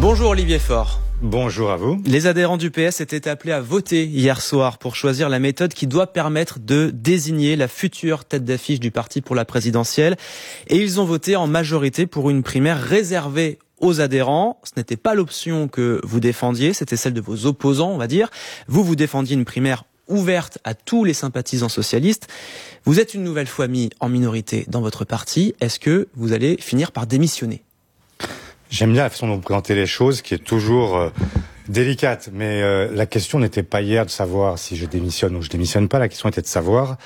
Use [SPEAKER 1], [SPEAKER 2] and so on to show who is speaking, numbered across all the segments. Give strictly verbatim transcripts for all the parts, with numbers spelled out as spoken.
[SPEAKER 1] Bonjour Olivier Faure.
[SPEAKER 2] Bonjour à vous.
[SPEAKER 1] Les adhérents du P S étaient appelés à voter hier soir pour choisir la méthode qui doit permettre de désigner la future tête d'affiche du parti pour la présidentielle. Et ils ont voté en majorité pour une primaire réservée aux adhérents. Ce n'était pas l'option que vous défendiez, c'était celle de vos opposants, on va dire. Vous, vous défendiez une primaire ouverte à tous les sympathisants socialistes. Vous êtes une nouvelle fois mis en minorité dans votre parti. Est-ce que vous allez finir par démissionner ?
[SPEAKER 2] J'aime bien la façon dont vous présentez les choses, qui est toujours euh, délicate. Mais euh, la question n'était pas hier de savoir si je démissionne ou je démissionne pas. La question était de savoir,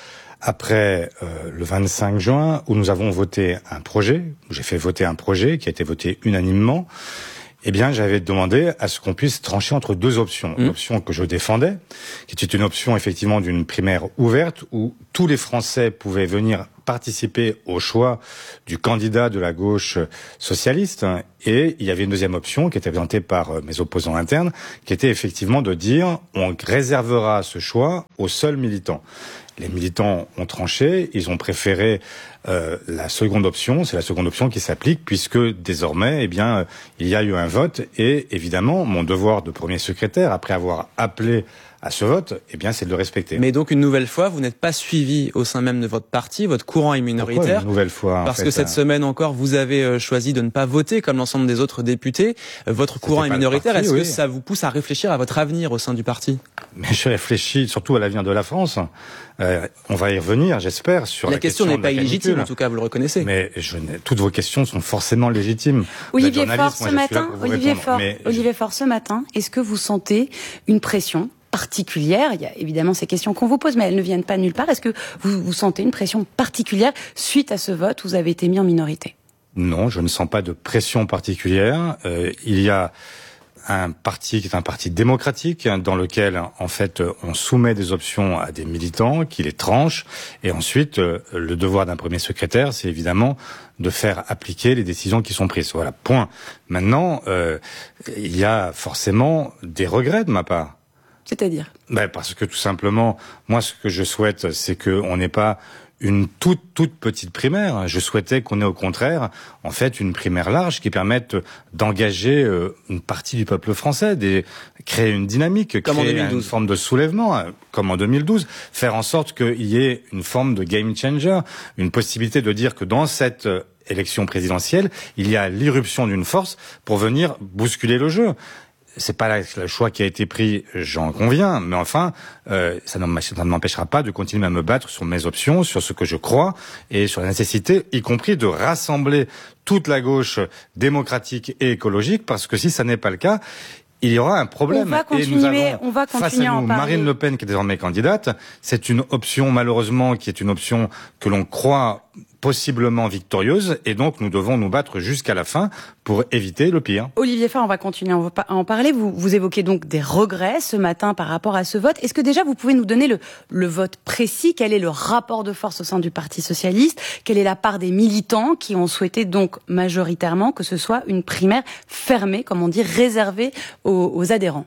[SPEAKER 2] après euh, le vingt-cinq juin, où nous avons voté un projet, où j'ai fait voter un projet qui a été voté unanimement, eh bien, j'avais demandé à ce qu'on puisse trancher entre deux options. Mmh. Une option que je défendais, qui était une option effectivement d'une primaire ouverte, où tous les Français pouvaient venir participer au choix du candidat de la gauche socialiste. Et il y avait une deuxième option qui était présentée par mes opposants internes, qui était effectivement de dire on réservera ce choix aux seuls militants. Les militants ont tranché, ils ont préféré euh, la seconde option, c'est la seconde option qui s'applique puisque désormais, eh bien, il y a eu un vote et évidemment, mon devoir de premier secrétaire, après avoir appelé à ce vote, eh bien, c'est de le respecter.
[SPEAKER 1] Mais donc, une nouvelle fois, vous n'êtes pas suivi au sein même de votre parti, votre courant est minoritaire.
[SPEAKER 2] Pourquoi une nouvelle fois,
[SPEAKER 1] parce
[SPEAKER 2] en fait,
[SPEAKER 1] que cette
[SPEAKER 2] hein.
[SPEAKER 1] semaine encore, vous avez choisi de ne pas voter comme l'ensemble des autres députés. Votre courant est minoritaire.
[SPEAKER 2] Parti,
[SPEAKER 1] Est-ce
[SPEAKER 2] oui.
[SPEAKER 1] que ça vous pousse à réfléchir à votre avenir au sein du parti ?
[SPEAKER 2] Mais je réfléchis surtout à l'avenir de la France. Euh, on va y revenir, j'espère, sur la,
[SPEAKER 1] la question. La question n'est pas illégitime, en tout cas, vous le reconnaissez.
[SPEAKER 2] Mais je, toutes vos questions sont forcément légitimes.
[SPEAKER 3] Olivier Faure, ce matin, Olivier Faure,
[SPEAKER 2] mais
[SPEAKER 3] Olivier
[SPEAKER 2] je...
[SPEAKER 3] Faure, ce matin, est-ce que vous sentez une pression particulière? Il y a évidemment ces questions qu'on vous pose, mais elles ne viennent pas nulle part. Est-ce que vous, vous sentez une pression particulière suite à ce vote où vous avez été mis en minorité?
[SPEAKER 2] Non, je ne sens pas de pression particulière. Euh, il y a un parti qui est un parti démocratique dans lequel, en fait, on soumet des options à des militants qui les tranchent. Et ensuite, euh, le devoir d'un premier secrétaire, c'est évidemment de faire appliquer les décisions qui sont prises. Voilà, point. Maintenant, euh, il y a forcément des regrets de ma part.
[SPEAKER 3] C'est-à-dire ?
[SPEAKER 2] Ben parce que tout simplement, moi, ce que je souhaite, c'est qu'on n'ait pas une toute toute petite primaire. Je souhaitais qu'on ait au contraire, en fait, une primaire large qui permette d'engager euh, une partie du peuple français, de créer une dynamique,
[SPEAKER 1] comme
[SPEAKER 2] créer
[SPEAKER 1] en deux mille douze.
[SPEAKER 2] Une forme de soulèvement, hein, comme en deux mille douze, faire en sorte qu'il y ait une forme de game changer, une possibilité de dire que dans cette euh, élection présidentielle, il y a l'irruption d'une force pour venir bousculer le jeu. C'est pas le choix qui a été pris, j'en conviens, mais enfin, euh, ça ne m'empêchera pas de continuer à me battre sur mes options, sur ce que je crois, et sur la nécessité, y compris, de rassembler toute la gauche démocratique et écologique, parce que si ça n'est pas le cas, il y aura un problème.
[SPEAKER 3] On va continuer,
[SPEAKER 2] et nous avons,
[SPEAKER 3] on va continuer
[SPEAKER 2] face à
[SPEAKER 3] à en
[SPEAKER 2] nous,
[SPEAKER 3] parler.
[SPEAKER 2] Marine Le Pen, qui est désormais candidate, c'est une option, malheureusement, qui est une option que l'on croit possiblement victorieuse, et donc nous devons nous battre jusqu'à la fin pour éviter le pire.
[SPEAKER 3] Olivier Faure, on va continuer à en parler. Vous, vous évoquez donc des regrets ce matin par rapport à ce vote. Est-ce que déjà vous pouvez nous donner le, le vote précis? Quel est le rapport de force au sein du Parti socialiste? Quelle est la part des militants qui ont souhaité donc majoritairement que ce soit une primaire fermée, comme on dit, réservée aux, aux adhérents?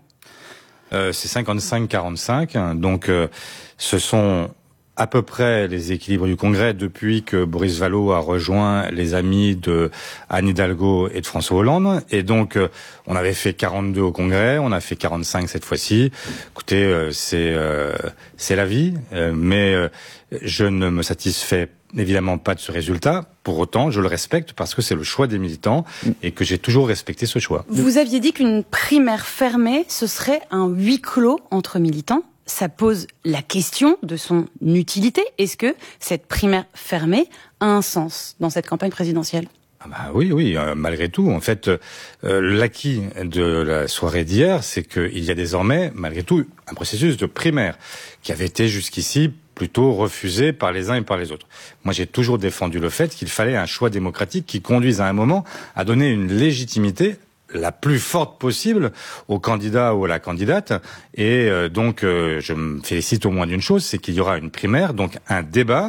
[SPEAKER 2] euh, C'est cinquante-cinq quarante-cinq, donc euh, ce sont à peu près les équilibres du Congrès depuis que Boris Vallaud a rejoint les amis de Anne Hidalgo et de François Hollande. Et donc, euh, on avait fait quarante-deux au Congrès, on a fait quarante-cinq cette fois-ci. Écoutez, euh, c'est euh, c'est la vie, euh, mais euh, je ne me satisfais évidemment pas de ce résultat. Pour autant, je le respecte parce que c'est le choix des militants et que j'ai toujours respecté ce choix.
[SPEAKER 3] Vous aviez dit qu'une primaire fermée, ce serait un huis clos entre militants. Ça pose la question de son utilité. Est-ce que cette primaire fermée a un sens dans cette campagne présidentielle ?
[SPEAKER 2] Ah bah oui, oui, euh, malgré tout. En fait, euh, l'acquis de la soirée d'hier, c'est qu'il y a désormais, malgré tout, un processus de primaire qui avait été jusqu'ici plutôt refusé par les uns et par les autres. Moi, j'ai toujours défendu le fait qu'il fallait un choix démocratique qui conduise à un moment à donner une légitimité la plus forte possible au candidat ou à la candidate. Et euh, donc, euh, je me félicite au moins d'une chose, c'est qu'il y aura une primaire, donc un débat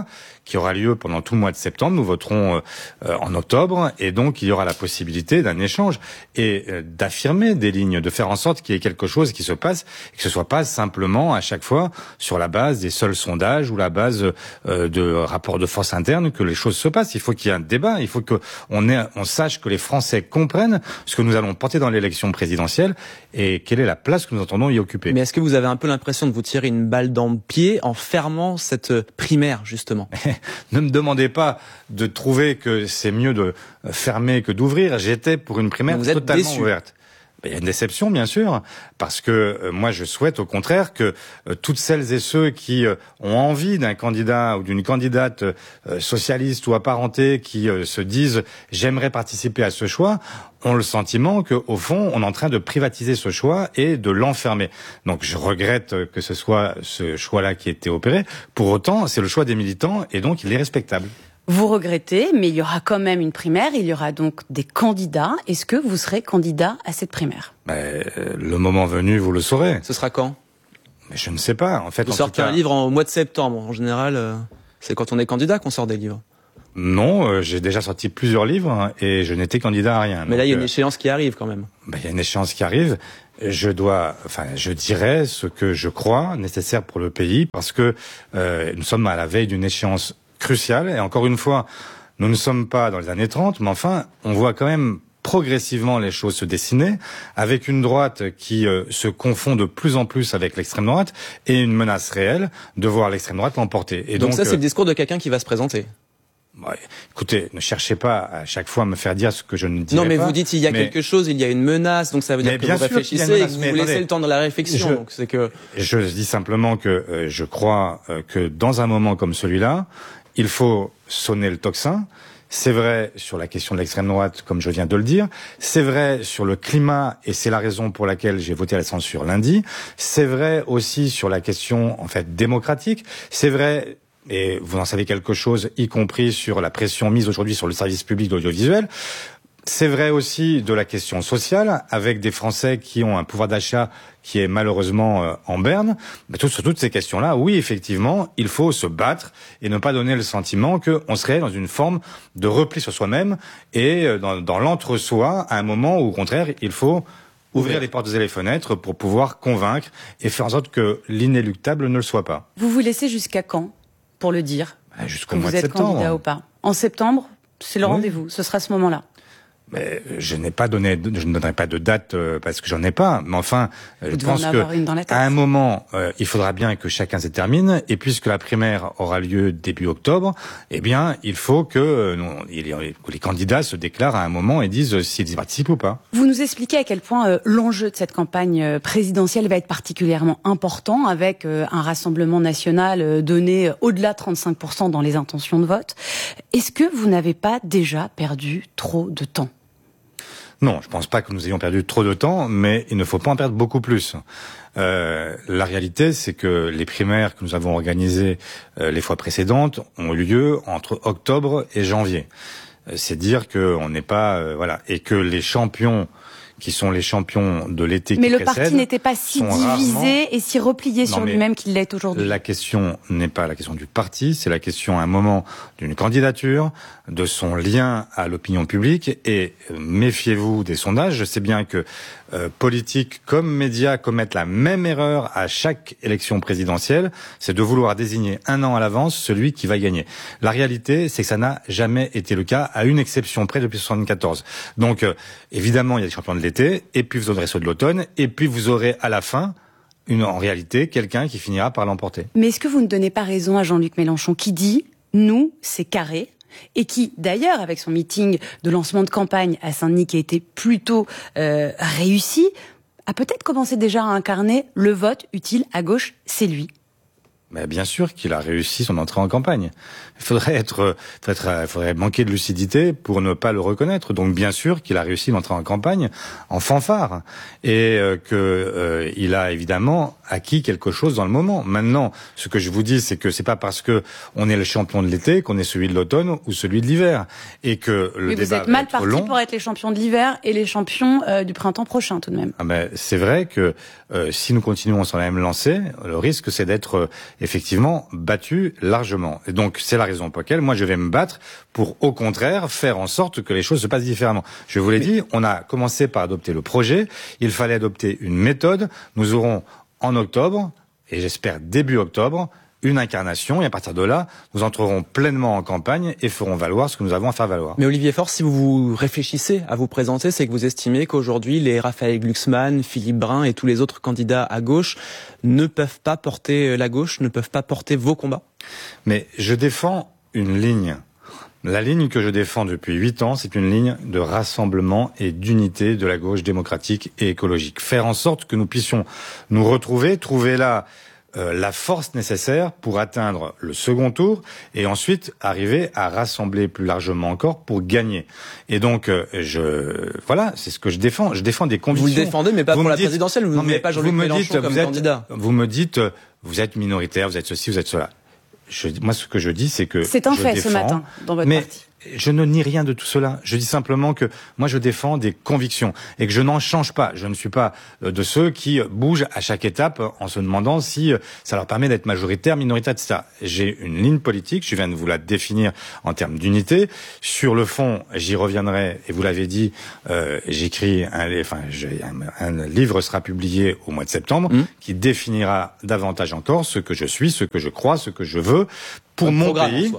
[SPEAKER 2] qui aura lieu pendant tout le mois de septembre. Nous voterons euh, en octobre, et donc il y aura la possibilité d'un échange et euh, d'affirmer des lignes, de faire en sorte qu'il y ait quelque chose qui se passe, et que ce soit pas simplement à chaque fois sur la base des seuls sondages ou la base euh, de rapports de force internes que les choses se passent. Il faut qu'il y ait un débat, il faut qu'on ait, on sache que les Français comprennent ce que nous allons porter dans l'élection présidentielle et quelle est la place que nous entendons y occuper.
[SPEAKER 1] Mais est-ce que vous avez un peu l'impression de vous tirer une balle dans le pied en fermant cette primaire, justement?
[SPEAKER 2] Ne me demandez pas de trouver que c'est mieux de fermer que d'ouvrir. J'étais pour une primaire
[SPEAKER 1] vous êtes
[SPEAKER 2] totalement
[SPEAKER 1] déçu.
[SPEAKER 2] ouverte. Il y a une déception, bien sûr, parce que euh, moi, je souhaite au contraire que euh, toutes celles et ceux qui euh, ont envie d'un candidat ou d'une candidate euh, socialiste ou apparentée, qui euh, se disent « j'aimerais participer à ce choix », ont le sentiment qu'au fond, on est en train de privatiser ce choix et de l'enfermer. Donc je regrette que ce soit ce choix-là qui ait été opéré. Pour autant, c'est le choix des militants et donc il est respectable.
[SPEAKER 3] Vous regrettez, mais il y aura quand même une primaire, il y aura donc des candidats. Est-ce que vous serez candidat à cette primaire?
[SPEAKER 2] Ben, le moment venu, vous le saurez.
[SPEAKER 1] Ce sera quand?
[SPEAKER 2] Mais je ne sais pas. En fait,
[SPEAKER 1] vous
[SPEAKER 2] en
[SPEAKER 1] sortez
[SPEAKER 2] tout cas,
[SPEAKER 1] un livre en, au mois de septembre. En général, euh, c'est quand on est candidat qu'on sort des livres.
[SPEAKER 2] Non, euh, j'ai déjà sorti plusieurs livres hein, et je n'étais candidat à rien.
[SPEAKER 1] Mais
[SPEAKER 2] donc,
[SPEAKER 1] là, il y a une
[SPEAKER 2] euh,
[SPEAKER 1] échéance qui arrive quand même.
[SPEAKER 2] ben, il y a une échéance qui arrive. Je dois, enfin, je dirais ce que je crois nécessaire pour le pays, parce que euh, nous sommes à la veille d'une échéance cruciale. Et encore une fois, nous ne sommes pas dans les années trente, mais enfin, on voit quand même progressivement les choses se dessiner, avec une droite qui euh, se confond de plus en plus avec l'extrême droite, et une menace réelle de voir l'extrême droite l'emporter. Et
[SPEAKER 1] donc,
[SPEAKER 2] donc
[SPEAKER 1] ça,
[SPEAKER 2] euh,
[SPEAKER 1] c'est le discours de quelqu'un qui va se présenter.
[SPEAKER 2] Ouais, écoutez, ne cherchez pas à chaque fois à me faire dire ce que je ne dirai
[SPEAKER 1] Non, mais
[SPEAKER 2] pas.
[SPEAKER 1] vous dites il y a
[SPEAKER 2] mais
[SPEAKER 1] quelque chose, il y a une menace, donc ça veut dire
[SPEAKER 2] Mais
[SPEAKER 1] que
[SPEAKER 2] bien
[SPEAKER 1] vous
[SPEAKER 2] sûr qu'il y a une
[SPEAKER 1] réfléchissez et
[SPEAKER 2] menace,
[SPEAKER 1] que vous
[SPEAKER 2] mais
[SPEAKER 1] vous laissez
[SPEAKER 2] attendez,
[SPEAKER 1] le temps de la réflexion.
[SPEAKER 2] je-
[SPEAKER 1] Donc c'est que
[SPEAKER 2] Je dis simplement que euh, je crois euh, que dans un moment comme celui-là, il faut sonner le tocsin. C'est vrai sur la question de l'extrême droite, comme je viens de le dire. C'est vrai sur le climat, et c'est la raison pour laquelle j'ai voté à la censure lundi. C'est vrai aussi sur la question, en fait, démocratique. C'est vrai, et vous en savez quelque chose, y compris sur la pression mise aujourd'hui sur le service public de l'audiovisuel. C'est vrai aussi de la question sociale, avec des Français qui ont un pouvoir d'achat qui est malheureusement euh, en berne. Mais tout, sur toutes ces questions-là, oui, effectivement, il faut se battre et ne pas donner le sentiment qu'on serait dans une forme de repli sur soi-même et euh, dans, dans l'entre-soi, à un moment où, au contraire, il faut ouvrir les portes et les fenêtres pour pouvoir convaincre et faire en sorte que l'inéluctable ne le soit pas.
[SPEAKER 3] Vous vous laissez jusqu'à quand pour le dire?
[SPEAKER 2] Bah, jusqu'au
[SPEAKER 3] que
[SPEAKER 2] mois
[SPEAKER 3] vous
[SPEAKER 2] de
[SPEAKER 3] êtes
[SPEAKER 2] septembre.
[SPEAKER 3] candidat ou pas? En septembre, c'est le
[SPEAKER 2] Oui.
[SPEAKER 3] rendez-vous. Ce sera ce moment-là.
[SPEAKER 2] Mais je n'ai pas donné, je ne donnerai pas de date euh, parce que j'en ai pas. Mais enfin, euh, je
[SPEAKER 3] Vous devez
[SPEAKER 2] pense
[SPEAKER 3] en
[SPEAKER 2] que
[SPEAKER 3] avoir une dans la tête.
[SPEAKER 2] à un moment, euh, il faudra bien que chacun se termine. Et puisque la primaire aura lieu début octobre, eh bien, il faut que, euh, nous, il y ait- que les candidats se déclarent à un moment et disent euh, s'ils y participent ou pas.
[SPEAKER 3] Vous nous expliquez à quel point euh, l'enjeu de cette campagne euh, présidentielle va être particulièrement important, avec euh, un rassemblement national euh, donné euh, au-delà de trente-cinq pour cent dans les intentions de vote. Est-ce que vous n'avez pas déjà perdu trop de temps?
[SPEAKER 2] Non, je pense pas que nous ayons perdu trop de temps, mais il ne faut pas en perdre beaucoup plus. Euh, la réalité, c'est que les primaires que nous avons organisées euh, les fois précédentes ont eu lieu entre octobre et janvier. Euh, c'est dire qu'on n'est pas, euh, voilà, et que les champions qui sont les champions de l'été qui
[SPEAKER 3] Mais le
[SPEAKER 2] précède
[SPEAKER 3] parti n'était pas si
[SPEAKER 2] sont
[SPEAKER 3] divisé
[SPEAKER 2] rarement-
[SPEAKER 3] et si replié
[SPEAKER 2] Non,
[SPEAKER 3] sur
[SPEAKER 2] mais
[SPEAKER 3] lui-même qu'il l'est aujourd'hui.
[SPEAKER 2] La question n'est pas la question du parti, c'est la question à un moment d'une candidature, de son lien à l'opinion publique. Et euh, méfiez-vous des sondages. Je sais bien que euh, politiques comme médias commettent la même erreur à chaque élection présidentielle, c'est de vouloir désigner un an à l'avance celui qui va gagner. La réalité, c'est que ça n'a jamais été le cas, à une exception près depuis soixante-quatorze. Donc, euh, évidemment, il y a des champions de l'été, et puis vous aurez ceux de l'automne, et puis vous aurez à la fin, une, en réalité, quelqu'un qui finira par l'emporter.
[SPEAKER 3] Mais est-ce que vous ne donnez pas raison à Jean-Luc Mélenchon qui dit « nous, c'est carré » et qui, d'ailleurs, avec son meeting de lancement de campagne à Saint-Denis qui a été plutôt euh, réussi, a peut-être commencé déjà à incarner le vote utile à gauche, c'est lui.
[SPEAKER 2] Mais bien sûr qu'il a réussi son entrée en campagne. Il faudrait être, faudrait, être, faudrait manquer de lucidité pour ne pas le reconnaître. Donc bien sûr qu'il a réussi l'entrée en campagne en fanfare et euh, que euh, il a évidemment acquis quelque chose dans le moment. Maintenant, ce que je vous dis, c'est que c'est pas parce que on est le champion de l'été qu'on est celui de l'automne ou celui de l'hiver, et que le
[SPEAKER 3] Mais
[SPEAKER 2] débat
[SPEAKER 3] vous êtes
[SPEAKER 2] va
[SPEAKER 3] mal
[SPEAKER 2] être
[SPEAKER 3] parti
[SPEAKER 2] long.
[SPEAKER 3] pour être les champions de l'hiver et les champions euh, du printemps prochain, tout de même.
[SPEAKER 2] Ah ben, c'est vrai que euh, si nous continuons sur la même lancée, le risque c'est d'être euh, effectivement battu largement. Et donc c'est la raison pour laquelle moi je vais me battre pour au contraire faire en sorte que les choses se passent différemment. Je vous l'ai dit, on a commencé par adopter le projet, il fallait adopter une méthode. Nous aurons en octobre, et j'espère début octobre, une incarnation, et à partir de là, nous entrerons pleinement en campagne et ferons valoir ce que nous avons à faire valoir.
[SPEAKER 1] Mais Olivier Faure, si vous réfléchissez à vous présenter, c'est que vous estimez qu'aujourd'hui, les Raphaël Glucksmann, Philippe Brun et tous les autres candidats à gauche ne peuvent pas porter la gauche, ne peuvent pas porter vos combats?
[SPEAKER 2] Mais je défends une ligne. La ligne que je défends depuis huit ans, c'est une ligne de rassemblement et d'unité de la gauche démocratique et écologique. Faire en sorte que nous puissions nous retrouver, trouver là Euh, la force nécessaire pour atteindre le second tour et ensuite arriver à rassembler plus largement encore pour gagner. Et donc, euh, je voilà, c'est ce que je défends. Je défends des convictions.
[SPEAKER 1] Vous le défendez, mais pas
[SPEAKER 2] vous
[SPEAKER 1] pour la
[SPEAKER 2] dites,
[SPEAKER 1] présidentielle. Vous ne voulez pas Jean-Luc Mélenchon comme
[SPEAKER 2] vous êtes,
[SPEAKER 1] candidat.
[SPEAKER 2] Vous me dites, vous êtes minoritaire, vous êtes ceci, vous êtes cela. Je, moi, ce que je dis, c'est que
[SPEAKER 3] c'est un
[SPEAKER 2] je
[SPEAKER 3] fait
[SPEAKER 2] défends,
[SPEAKER 3] ce matin dans votre
[SPEAKER 2] mais
[SPEAKER 3] parti.
[SPEAKER 2] Je ne nie rien de tout cela. Je dis simplement que moi, je défends des convictions et que je n'en change pas. Je ne suis pas de ceux qui bougent à chaque étape en se demandant si ça leur permet d'être majoritaire, minoritaire, et cetera. J'ai une ligne politique, je viens de vous la définir en termes d'unité. Sur le fond, j'y reviendrai, et vous l'avez dit, euh, j'écris, un, enfin, un, un livre sera publié au mois de septembre mmh. qui définira davantage encore ce que je suis, ce que je crois, ce que je veux pour
[SPEAKER 1] un
[SPEAKER 2] mon pays.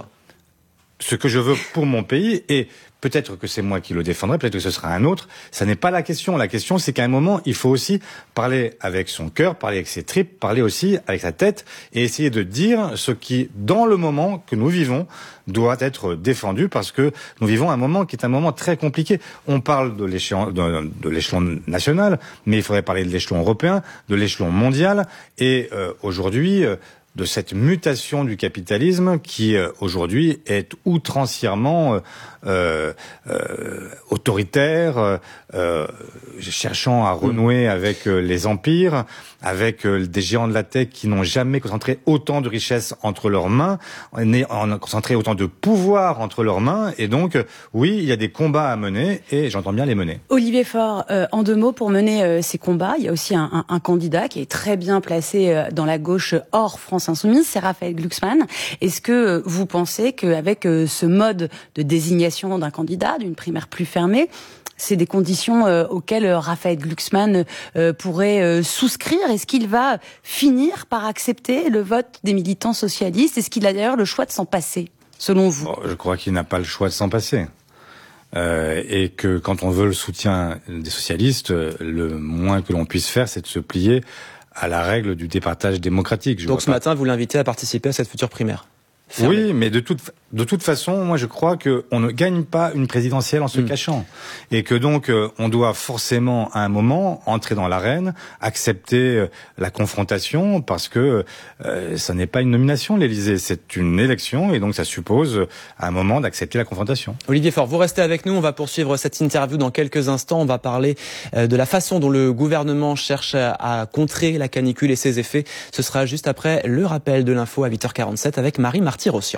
[SPEAKER 2] Ce que je veux pour mon pays, et peut-être que c'est moi qui le défendrai, peut-être que ce sera un autre. Ça n'est pas la question. La question, c'est qu'à un moment, il faut aussi parler avec son cœur, parler avec ses tripes, parler aussi avec sa tête, et essayer de dire ce qui, dans le moment que nous vivons, doit être défendu, parce que nous vivons un moment qui est un moment très compliqué. On parle de l'échelon, de, de l'échelon national, mais il faudrait parler de l'échelon européen, de l'échelon mondial, et euh, aujourd'hui... Euh, de cette mutation du capitalisme qui euh, aujourd'hui est outrancièrement euh, euh, autoritaire, euh, cherchant à renouer avec euh, les empires, avec euh, des géants de la tech qui n'ont jamais concentré autant de richesses entre leurs mains, en concentré autant de pouvoir entre leurs mains, et donc euh, oui, il y a des combats à mener, et j'entends bien les mener.
[SPEAKER 3] Olivier Faure, euh, en deux mots, pour mener euh, ces combats, il y a aussi un, un, un candidat qui est très bien placé euh, dans la gauche hors France Insoumise, c'est Raphaël Glucksmann. Est-ce que vous pensez qu'avec ce mode de désignation d'un candidat, d'une primaire plus fermée, c'est des conditions euh, auxquelles Raphaël Glucksmann euh, pourrait euh, souscrire? Est-ce qu'il va finir par accepter le vote des militants socialistes? Est-ce qu'il a d'ailleurs le choix de s'en passer, selon vous?
[SPEAKER 2] Bon, je crois qu'il n'a pas le choix de s'en passer. Euh, et que quand on veut le soutien des socialistes, le moins que l'on puisse faire, c'est de se plier à la règle du départage démocratique. Je
[SPEAKER 1] Donc ce
[SPEAKER 2] pas.
[SPEAKER 1] matin, vous l'invitez à participer à cette future primaire?
[SPEAKER 2] Fermé. Oui, mais de toute de toute façon, moi je crois que on ne gagne pas une présidentielle en se mmh. cachant, et que donc euh, on doit forcément à un moment entrer dans l'arène, accepter euh, la confrontation, parce que euh, ça n'est pas une nomination, l'Élysée, c'est une élection, et donc ça suppose euh, à un moment d'accepter la confrontation.
[SPEAKER 1] Olivier Faure, vous restez avec nous, on va poursuivre cette interview dans quelques instants. On va parler euh, de la façon dont le gouvernement cherche à, à contrer la canicule et ses effets. Ce sera juste après le rappel de l'info à huit heures quarante-sept avec Marie Marty-Rossian.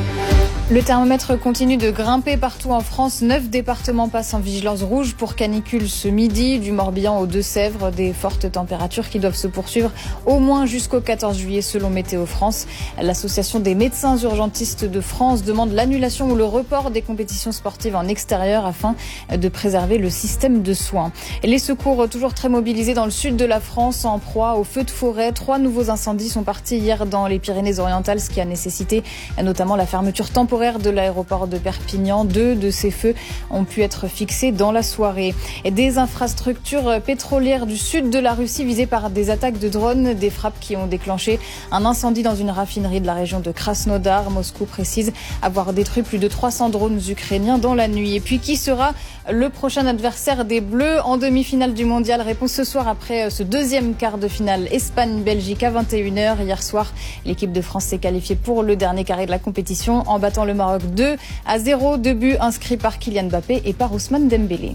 [SPEAKER 4] Le thermomètre continue de grimper partout en France. Neuf départements passent en vigilance rouge pour canicule ce midi. Du Morbihan aux Deux-Sèvres, des fortes températures qui doivent se poursuivre au moins jusqu'au quatorze juillet selon Météo France. L'association des médecins urgentistes de France demande l'annulation ou le report des compétitions sportives en extérieur afin de préserver le système de soins. Les secours toujours très mobilisés dans le sud de la France en proie aux feux de forêt. Trois nouveaux incendies sont partis hier dans les Pyrénées-Orientales, ce qui a nécessité notamment la fermeture temporaire de l'aéroport de Perpignan. Deux de ces feux ont pu être fixés dans la soirée. Et des infrastructures pétrolières du sud de la Russie visées par des attaques de drones, des frappes qui ont déclenché un incendie dans une raffinerie de la région de Krasnodar. Moscou précise avoir détruit plus de trois cents drones ukrainiens dans la nuit. Et puis qui sera le prochain adversaire des Bleus en demi-finale du mondial? Réponse ce soir après ce deuxième quart de finale Espagne-Belgique à vingt et une heures. Hier soir, l'équipe de France s'est qualifiée pour le dernier carré de la compétition en battant le Maroc deux à zéro. Deux buts inscrits par Kylian Mbappé et par Ousmane Dembélé.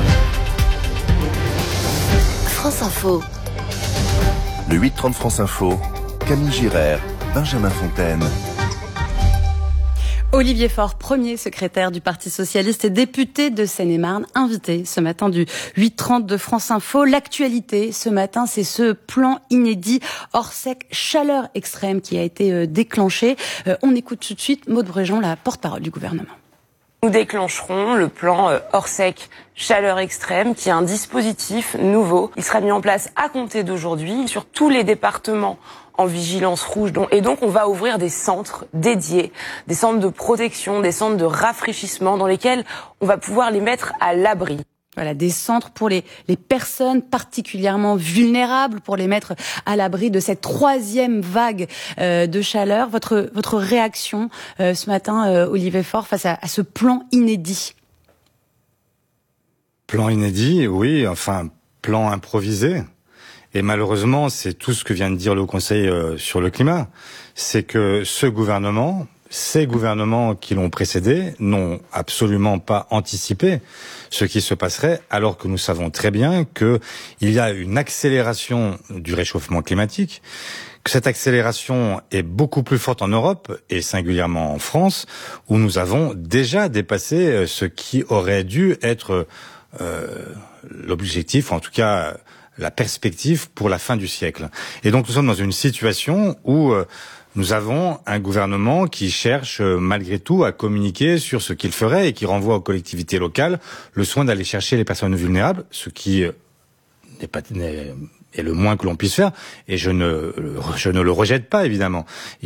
[SPEAKER 5] France Info.
[SPEAKER 6] Le huit trente France Info, Camille Girard, Benjamin Fontaine.
[SPEAKER 3] Olivier Faure, premier secrétaire du Parti socialiste et député de Seine-et-Marne, invité ce matin du huit trente de France Info. L'actualité ce matin, c'est ce plan inédit Orsec chaleur extrême qui a été déclenché. Euh, on écoute tout de suite Maud Bréjon, la porte-parole du gouvernement.
[SPEAKER 7] Nous déclencherons le plan Orsec chaleur extrême, qui est un dispositif nouveau. Il sera mis en place à compter d'aujourd'hui sur tous les départements en vigilance rouge. Et donc, on va ouvrir des centres dédiés, des centres de protection, des centres de rafraîchissement dans lesquels on va pouvoir les mettre à l'abri.
[SPEAKER 3] Voilà, des centres pour les, les personnes particulièrement vulnérables, pour les mettre à l'abri de cette troisième vague euh, de chaleur. Votre, votre réaction euh, ce matin, euh, Olivier Faure, face à, à ce plan inédit?
[SPEAKER 2] Plan inédit, oui, enfin, plan improvisé. Et malheureusement, c'est tout ce que vient de dire le Conseil euh, sur le climat. C'est que ce gouvernement, ces gouvernements qui l'ont précédé, n'ont absolument pas anticipé ce qui se passerait, alors que nous savons très bien qu'il y a une accélération du réchauffement climatique, que cette accélération est beaucoup plus forte en Europe, et singulièrement en France, où nous avons déjà dépassé ce qui aurait dû être euh, l'objectif, en tout cas la perspective pour la fin du siècle. Et donc nous sommes dans une situation où euh, nous avons un gouvernement qui cherche euh, malgré tout à communiquer sur ce qu'il ferait et qui renvoie aux collectivités locales le soin d'aller chercher les personnes vulnérables, ce qui euh, n'est pas n'est, est le moins que l'on puisse faire, et je ne je ne le rejette pas évidemment.